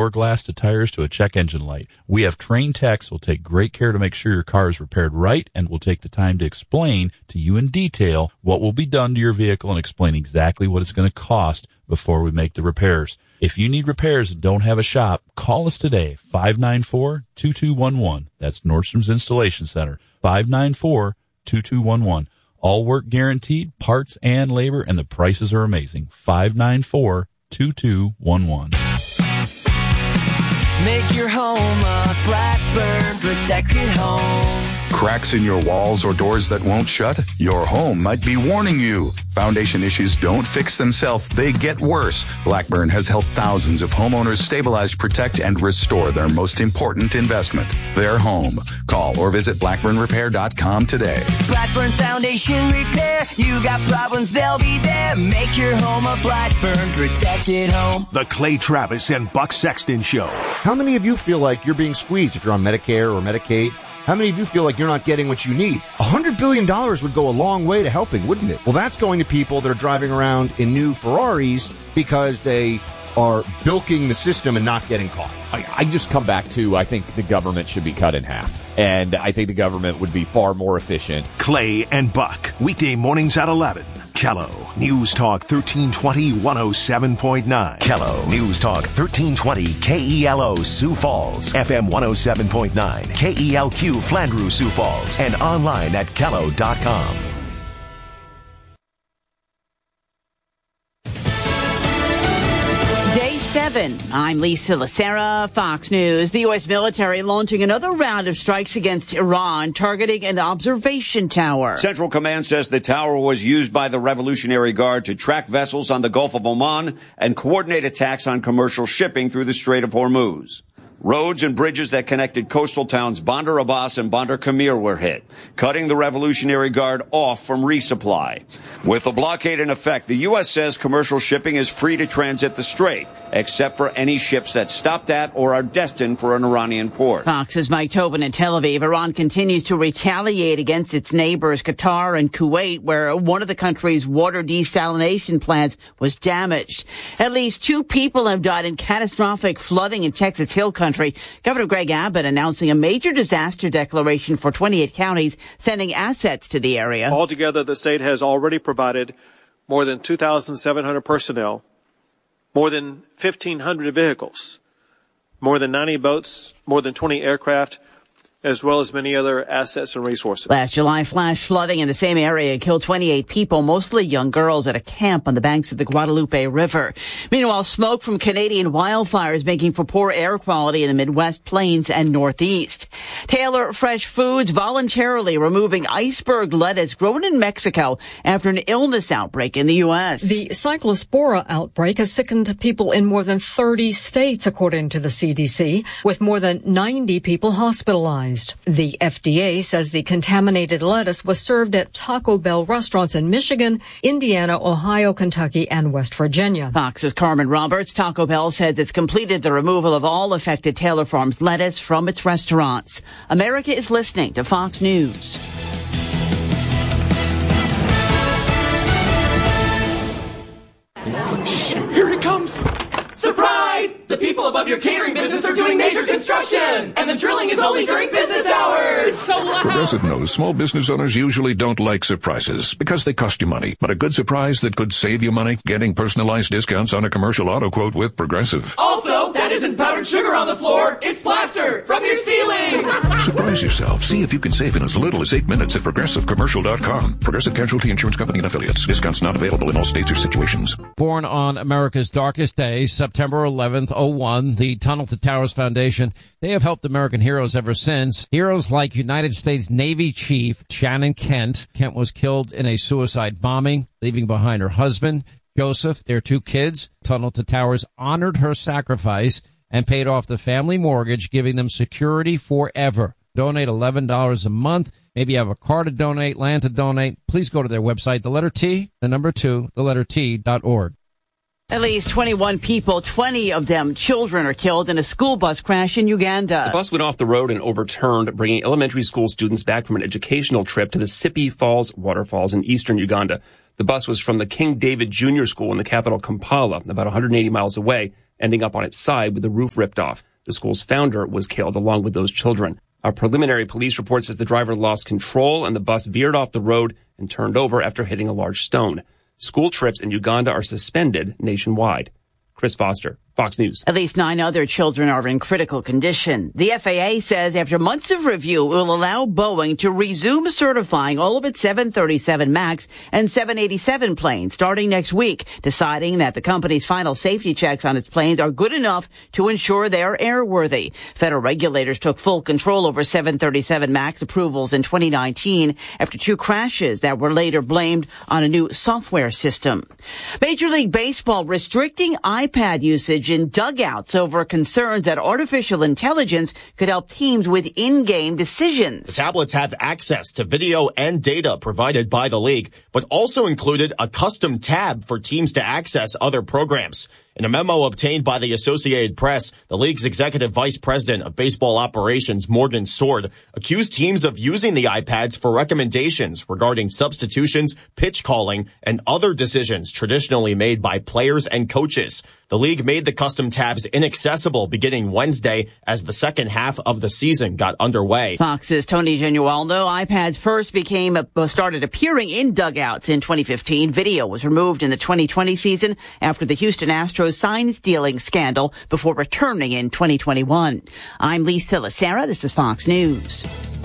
door glass to tires to a check engine light. We have trained techs who will take great care to make sure your car is repaired right and will take the time to explain to you in detail what will be done to your vehicle and explain exactly what it's going to cost before we make the repairs. If you need repairs and don't have a shop, call us today, 594-2211. That's Nordstrom's Installation Center, 594-2211. All work guaranteed, parts and labor, and the prices are amazing. 594-2211. Make your home a Blackburn protected home. Cracks in your walls or doors that won't shut? Your home might be warning you. Foundation issues don't fix themselves, they get worse. Blackburn has helped thousands of homeowners stabilize, protect, and restore their most important investment, their home. Call or visit blackburnrepair.com today. Blackburn Foundation Repair. You got problems, they'll be there. Make your home a Blackburn protected home. The Clay Travis and Buck Sexton Show. How many of you feel like you're being squeezed if you're on Medicare or Medicaid? How many of you feel like you're not getting what you need? $100 billion would go a long way to helping, wouldn't it? Well, that's going to people that are driving around in new Ferraris because they are bilking the system and not getting caught. I just come back to, I think the government should be cut in half. And I think the government would be far more efficient. Clay and Buck, weekday mornings at 11. Kello, News Talk 1320 107.9. Kello, News Talk 1320 KELO Sioux Falls, FM 107.9, KELQ Flandreau Sioux Falls, and online at kello.com. Day 7. I'm Lisa Lacera, Fox News. The U.S. military launching another round of strikes against Iran, targeting an observation tower. Central Command says the tower was used by the Revolutionary Guard to track vessels on the Gulf of Oman and coordinate attacks on commercial shipping through the Strait of Hormuz. Roads and bridges that connected coastal towns Bandar Abbas and Bandar Kamir were hit, cutting the Revolutionary Guard off from resupply. With the blockade in effect, the U.S. says commercial shipping is free to transit the strait, except for any ships that stopped at or are destined for an Iranian port. Fox's Mike Tobin in Tel Aviv. Iran continues to retaliate against its neighbors, Qatar and Kuwait, where one of the country's water desalination plants was damaged. At least 2 people have died in catastrophic flooding in Texas Hill Country. Governor Greg Abbott announcing a major disaster declaration for 28 counties, sending assets to the area. Altogether, the state has already provided more than 2,700 personnel, more than 1,500 vehicles, more than 90 boats, more than 20 aircraft, as well as many other assets and resources. Last July, flash flooding in the same area killed 28 people, mostly young girls, at a camp on the banks of the Guadalupe River. Meanwhile, smoke from Canadian wildfires making for poor air quality in the Midwest Plains and Northeast. Taylor Fresh Foods voluntarily removing iceberg lettuce grown in Mexico after an illness outbreak in the U.S. The Cyclospora outbreak has sickened people in more than 30 states, according to the CDC, with more than 90 people hospitalized. The FDA says the contaminated lettuce was served at Taco Bell restaurants in Michigan, Indiana, Ohio, Kentucky, and West Virginia. Fox's Carmen Roberts. Taco Bell says it's completed the removal of all affected Taylor Farms lettuce from its restaurants. America is listening to Fox News. Shh, here it comes. Surprise! The people above your catering business are doing major construction, and the drilling is only during business hours. It's so loud. Progressive knows small business owners usually don't like surprises because they cost you money. But a good surprise that could save you money, getting personalized discounts on a commercial auto quote with Progressive. Also, that isn't powdered sugar on the floor. It's plaster from your ceiling. Surprise yourself. See if you can save in as little as 8 minutes at ProgressiveCommercial.com. Progressive Casualty Insurance Company and Affiliates. Discounts not available in all states or situations. Born on America's darkest day, September 11th, 01, the Tunnel to Towers Foundation, they have helped American heroes ever since. Heroes like United States Navy Chief Shannon Kent. Kent was killed in a suicide bombing, leaving behind her husband, Joseph, their 2 kids. Tunnel to Towers honored her sacrifice and paid off the family mortgage, giving them security forever. Donate $11 a month. Maybe you have a car to donate, land to donate. Please go to their website, the letter T, the number 2, the letter T.org. At least 21 people, 20 of them children, are killed in a school bus crash in Uganda. The bus went off the road and overturned, bringing elementary school students back from an educational trip to the Sipi Falls waterfalls in eastern Uganda. The bus was from the King David Jr. School in the capital, Kampala, about 180 miles away, ending up on its side with the roof ripped off. The school's founder was killed along with those children. A preliminary police report says the driver lost control and the bus veered off the road and turned over after hitting a large stone. School trips in Uganda are suspended nationwide. Chris Foster, Fox News. At least 9 other children are in critical condition. The FAA says after months of review, it will allow Boeing to resume certifying all of its 737 MAX and 787 planes starting next week, deciding that the company's final safety checks on its planes are good enough to ensure they are airworthy. Federal regulators took full control over 737 MAX approvals in 2019 after 2 crashes that were later blamed on a new software system. Major League Baseball restricting iPad usage in dugouts over concerns that artificial intelligence could help teams with in-game decisions. The tablets have access to video and data provided by the league, but also included a custom tab for teams to access other programs. In a memo obtained by the Associated Press, the league's executive vice president of baseball operations, Morgan Sword, accused teams of using the iPads for recommendations regarding substitutions, pitch calling, and other decisions traditionally made by players and coaches. The league made the custom tabs inaccessible beginning Wednesday as the second half of the season got underway. Fox's Tony Genualdo. iPads first started appearing in dugouts in 2015. Video was removed in the 2020 season after the Houston Astros sign stealing scandal before returning in 2021. I'm Lisa Lacera. This is Fox News.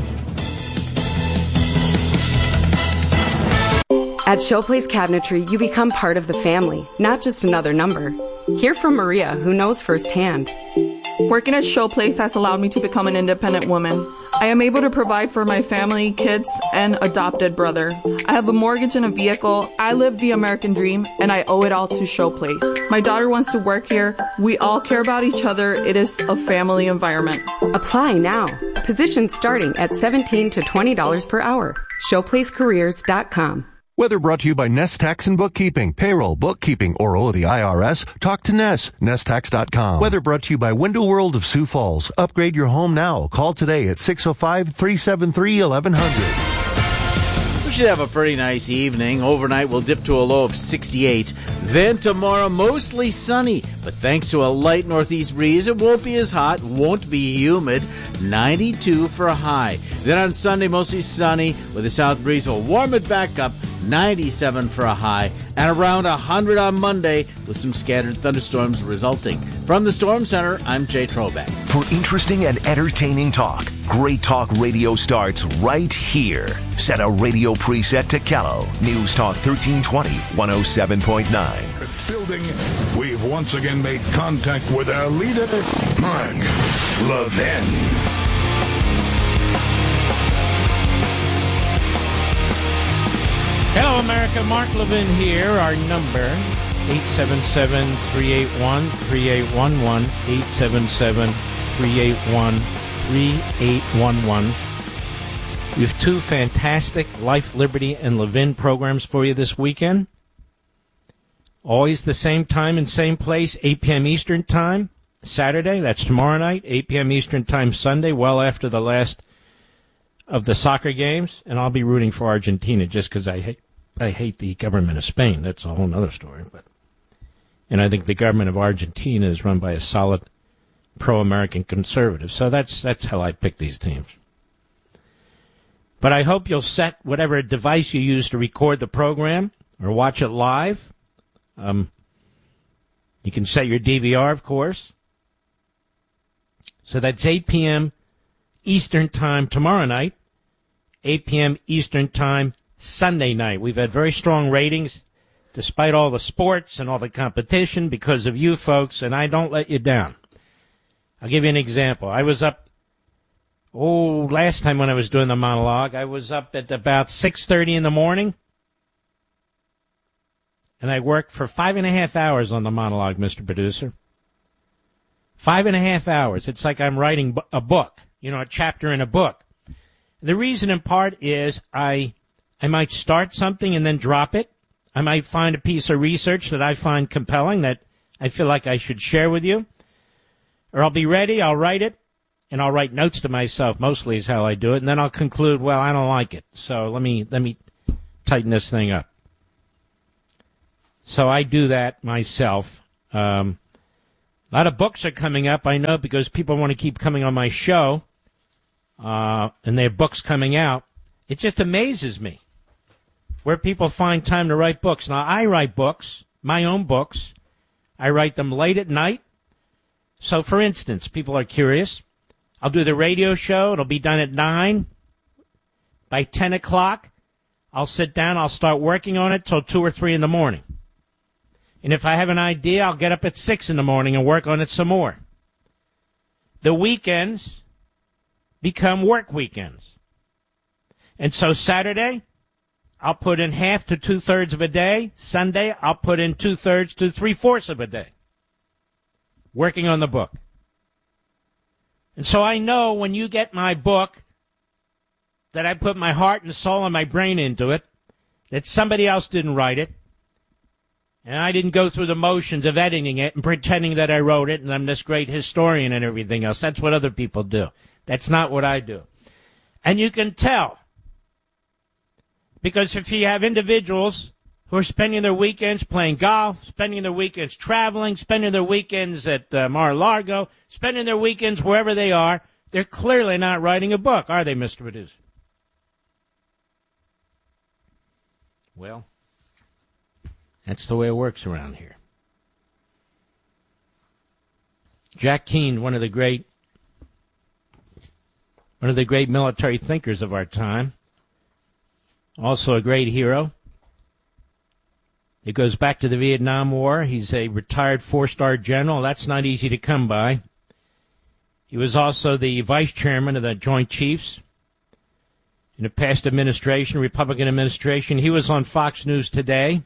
At Showplace Cabinetry, you become part of the family, not just another number. Hear from Maria, who knows firsthand. Working at Showplace has allowed me to become an independent woman. I am able to provide for my family, kids, and adopted brother. I have a mortgage and a vehicle. I live the American dream, and I owe it all to Showplace. My daughter wants to work here. We all care about each other. It is a family environment. Apply now. Positions starting at $17 to $20 per hour. ShowplaceCareers.com. Whether brought to you by Nest Tax and Bookkeeping, Payroll, Bookkeeping, or the IRS, talk to Nest, nesttax.com. Whether brought to you by Window World of Sioux Falls, upgrade your home now. Call today at 605-373-1100. We should have a pretty nice evening. Overnight, we'll dip to a low of 68. Then tomorrow, mostly sunny. But thanks to a light northeast breeze, it won't be as hot, won't be humid. 92 for a high. Then on Sunday, mostly sunny with a south breeze. We'll warm it back up. 97 for a high, and around 100 on Monday with some scattered thunderstorms resulting. From the Storm Center, I'm Jay Trobeck. For interesting and entertaining talk, Great Talk Radio starts right here. Set a radio preset to Callow. News Talk 1320, 107.9. Building, we've once again made contact with our leader, Mark Levin. Hello, America. Mark Levin here. Our number, 877-381-3811, 877-381-3811. We have 2 fantastic Life, Liberty, and Levin programs for you this weekend. Always the same time and same place, 8 p.m. Eastern Time, Saturday. That's tomorrow night, 8 p.m. Eastern Time, Sunday, well after the last of the soccer games. And I'll be rooting for Argentina just because I hate the government of Spain. That's a whole other story. And I think the government of Argentina is run by a solid pro-American conservative. So that's how I pick these teams. But I hope you'll set whatever device you use to record the program or watch it live. You can set your DVR, of course. So that's 8 p.m. Eastern Time tomorrow night, 8 p.m. Eastern Time Sunday night. We've had very strong ratings despite all the sports and all the competition because of you folks, and I don't let you down. I'll give you an example. I was up, last time when I was doing the monologue, I was up at about 6:30 in the morning, and I worked for 5.5 hours on the monologue, Mr. Producer. 5.5 hours. It's like I'm writing a book, a chapter in a book. The reason in part is I might start something and then drop it. I might find a piece of research that I find compelling that I feel like I should share with you. Or I'll be ready, I'll write it, and I'll write notes to myself, mostly is how I do it, and then I'll conclude, well, I don't like it, so let me tighten this thing up. So I do that myself. The lot of books are coming up, I know, because people want to keep coming on my show, and they have books coming out. It just amazes me where people find time to write books. Now, I write books, my own books. I write them late at night. So, for instance, people are curious. I'll do the radio show. It'll be done at 9. By 10 o'clock, I'll sit down. I'll start working on it till 2 or 3 in the morning. And if I have an idea, I'll get up at 6 in the morning and work on it some more. The weekends become work weekends. And so Saturday, I'll put in half to 2/3 of a day. Sunday, I'll put in 2/3 to 3/4 of a day working on the book. And so I know when you get my book that I put my heart and soul and my brain into it, that somebody else didn't write it, and I didn't go through the motions of editing it and pretending that I wrote it and I'm this great historian and everything else. That's what other people do. That's not what I do. And you can tell. Because if you have individuals who are spending their weekends playing golf, spending their weekends traveling, spending their weekends at Mar-a-Lago, spending their weekends wherever they are, they're clearly not writing a book, are they, Mr. Producer? Well, that's the way it works around here. Jack Keane, one of the great military thinkers of our time, also a great hero. It goes back to the Vietnam War. He's a retired 4-star general. That's not easy to come by. He was also the vice chairman of the Joint Chiefs in a past administration, Republican administration. He was on Fox News today.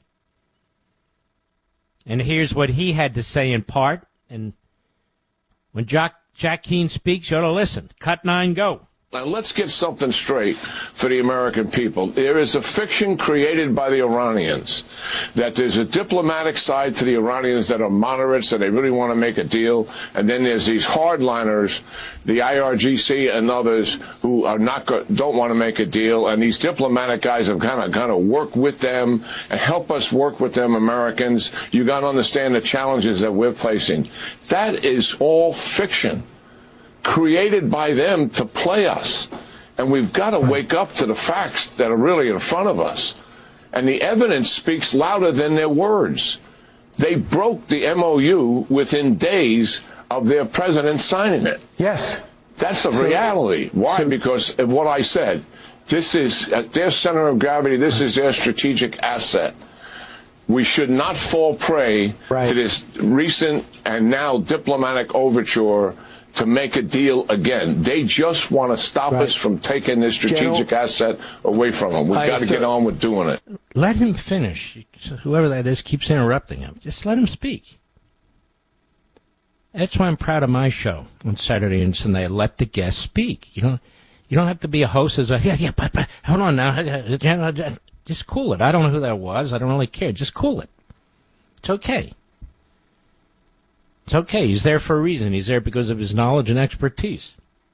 And here's what he had to say in part. And when Jack Keane speaks, you ought to listen. Cut 9, go. Now, let's get something straight for the American people. There is a fiction created by the Iranians that there's a diplomatic side to the Iranians that are moderates and they really want to make a deal. And then there's these hardliners, the IRGC and others who are don't want to make a deal. And these diplomatic guys have kind of work with them and help us work with them, Americans. You got to understand the challenges that we're facing. That is all fiction, created by them to play us. And we've got to wake up to the facts that are really in front of us. And the evidence speaks louder than their words. They broke the MOU within days of their president signing it. Yes. That's a reality. Why? Because of what I said. This is their center of gravity. This is their strategic asset. We should not fall prey to this recent and now diplomatic overture to make a deal again. They just want to stop us from taking this strategic asset away from them. We've got to get on with doing it. Let him finish. Whoever that is keeps interrupting him. Just let him speak. That's why I'm proud of my show on Saturday and Sunday. I let the guests speak. You don't have to be a host as but hold on now. Just cool it. I don't know who that was. I don't really care. Just cool it. It's okay. It's okay. He's there for a reason. He's there because of his knowledge and expertise.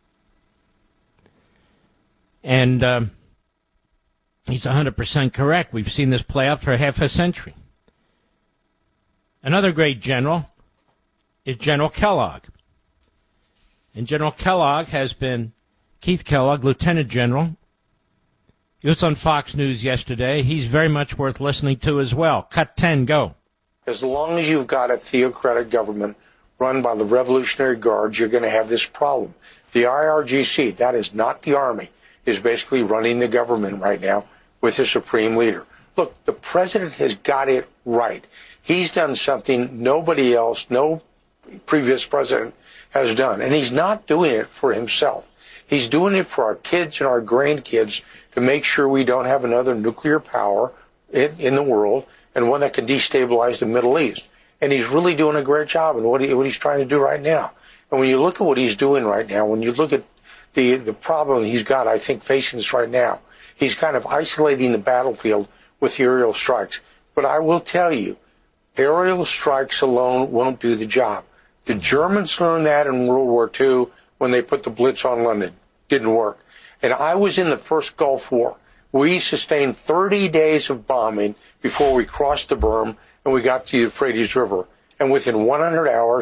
And he's 100% correct. We've seen this play out for half a century. Another great general is General Kellogg. And General Kellogg has been Keith Kellogg, Lieutenant General. He was on Fox News yesterday. He's very much worth listening to as well. Cut 10, go. As long as you've got a theocratic government run by the Revolutionary Guards, you're going to have this problem. The IRGC, that is not the Army, is basically running the government right now with the supreme leader. Look, the president has got it right. He's done something nobody else, no previous president has done. And he's not doing it for himself. He's doing it for our kids and our grandkids to make sure we don't have another nuclear power in the world and one that can destabilize the Middle East. And he's really doing a great job in what he's trying to do right now. And when you look at what he's doing right now, when you look at the problem he's got, I think, facing us right now, he's kind of isolating the battlefield with the aerial strikes. But I will tell you, aerial strikes alone won't do the job. The Germans learned that in World War II when they put the Blitz on London. Didn't work. And I was in the first Gulf War. We sustained 30 days of bombing before we crossed the berm and we got to the Euphrates River. And within 100 hours,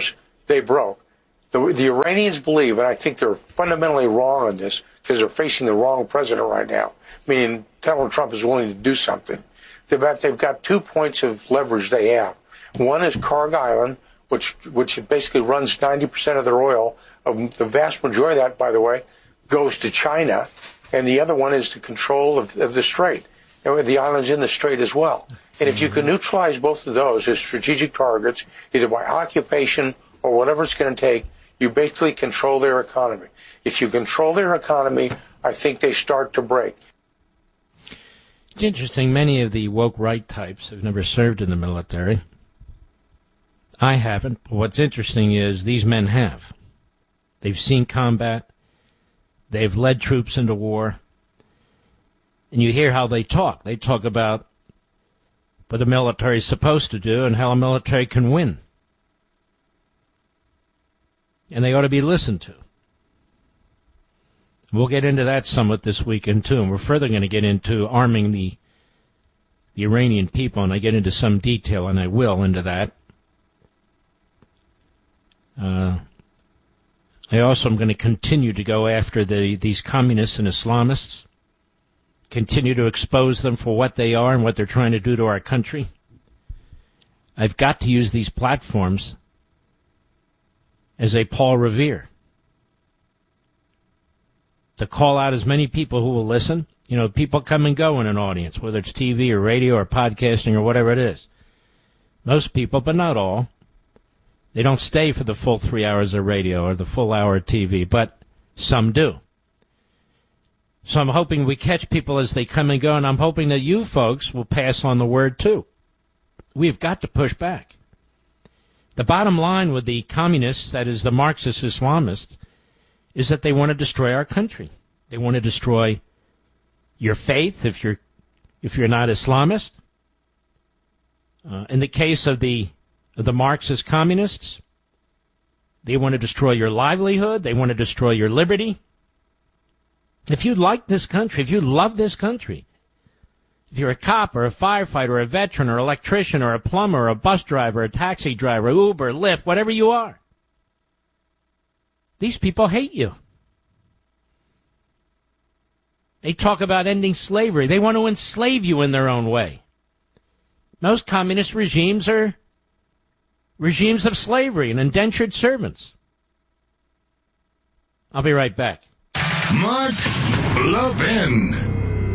they broke. The Iranians believe, and I think they're fundamentally wrong on this because they're facing the wrong president right now, meaning Donald Trump is willing to do something. They've got 2 points of leverage they have. One is Kharg Island, which basically runs 90% of their oil. The vast majority of that, by the way, goes to China. And the other one is the control of the strait. And the island's in the strait as well. And if you can neutralize both of those as strategic targets, either by occupation or whatever it's going to take, you basically control their economy. If you control their economy, I think they start to break. It's interesting. Many of the woke right types have never served in the military. I haven't. But what's interesting is these men have. They've seen combat. They've led troops into war. And you hear how they talk. They talk about what the military is supposed to do and how a military can win. And they ought to be listened to. We'll get into that somewhat this weekend, too. And we're further going to get into arming the Iranian people, and I get into some detail, and I will, into that. I also am going to continue to go after these communists and Islamists, continue to expose them for what they are and what they're trying to do to our country. I've got to use these platforms as a Paul Revere to call out as many people who will listen. You know, people come and go in an audience, whether it's TV or radio or podcasting or whatever it is. Most people, but not all, they don't stay for the full 3 hours of radio or the full hour of TV, but some do. So I'm hoping we catch people as they come and go, and I'm hoping that you folks will pass on the word, too. We've got to push back. The bottom line with the communists, that is the Marxist Islamists, is that they want to destroy our country. They want to destroy your faith if you're not Islamist. In the case of the Marxist communists, they want to destroy your livelihood. They want to destroy your liberty. If you like this country, if you love this country, if you're a cop or a firefighter or a veteran or an electrician or a plumber or a bus driver, a taxi driver, Uber, Lyft, whatever you are, these people hate you. They talk about ending slavery. They want to enslave you in their own way. Most communist regimes are regimes of slavery and indentured servants. I'll be right back. Mark Levin.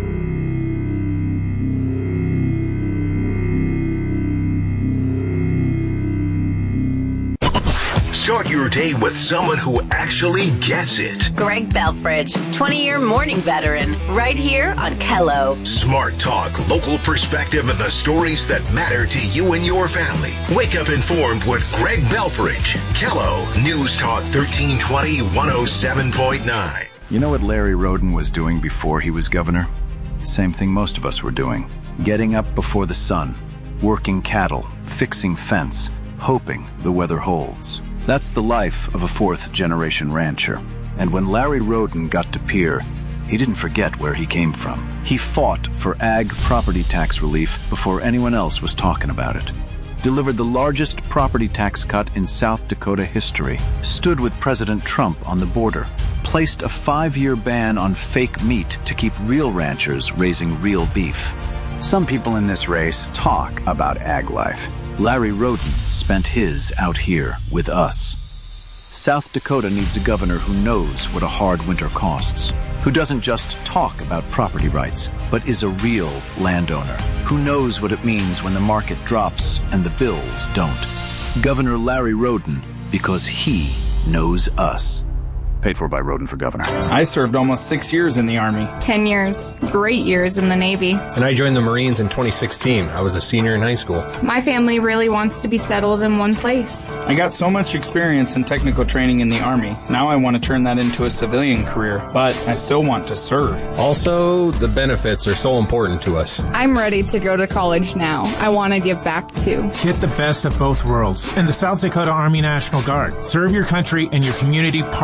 Start your day with someone who actually gets it. Greg Belfridge, 20-year morning veteran, right here on Kello. Smart talk, local perspective, and the stories that matter to you and your family. Wake up informed with Greg Belfridge. Kello, News Talk 1320, 107.9. You know what Larry Roden was doing before he was governor? Same thing most of us were doing. Getting up before the sun, working cattle, fixing fence, hoping the weather holds. That's the life of a fourth-generation rancher. And when Larry Roden got to Pierre, he didn't forget where he came from. He fought for ag property tax relief before anyone else was talking about it. Delivered the largest property tax cut in South Dakota history. Stood with President Trump on the border. Placed a 5-year ban on fake meat to keep real ranchers raising real beef. Some people in this race talk about ag life. Larry Roden spent his out here with us. South Dakota needs a governor who knows what a hard winter costs, who doesn't just talk about property rights, but is a real landowner, who knows what it means when the market drops and the bills don't. Governor Larry Roden, because he knows us. Paid for by Roden for governor. I served almost 6 years in the Army. 10 years. Great years in the Navy. And I joined the Marines in 2016. I was a senior in high school. My family really wants to be settled in one place. I got so much experience and technical training in the Army. Now I want to turn that into a civilian career, but I still want to serve. Also, the benefits are so important to us. I'm ready to go to college now. I want to give back too. Get the best of both worlds in the South Dakota Army National Guard. Serve your country and your community part-time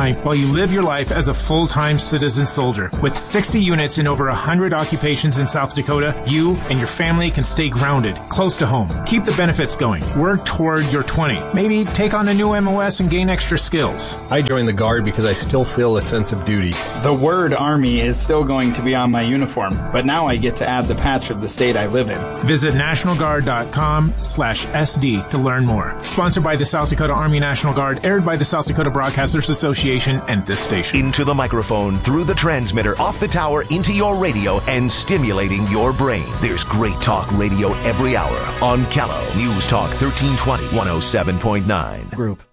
point while you live your life as a full-time citizen soldier. With 60 units in over 100 occupations in South Dakota, you and your family can stay grounded, close to home. Keep the benefits going. Work toward your 20. Maybe take on a new MOS and gain extra skills. I joined the Guard because I still feel a sense of duty. The word Army is still going to be on my uniform, but now I get to add the patch of the state I live in. Visit nationalguard.com/SD to learn more. Sponsored by the South Dakota Army National Guard, aired by the South Dakota Broadcasters Association and this station. Into the microphone, through the transmitter, off the tower, into your radio, and stimulating your brain. There's great talk radio every hour on Callow News Talk 1320 107.9. Group.